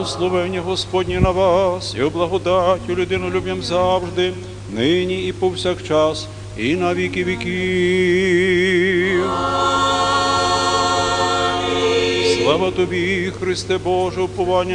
Благословення Господнє на вас, і благодаттю людинолюбням завжди, нині і повсякчас, і на віки віків. Слава тобі, Христе Боже, уповання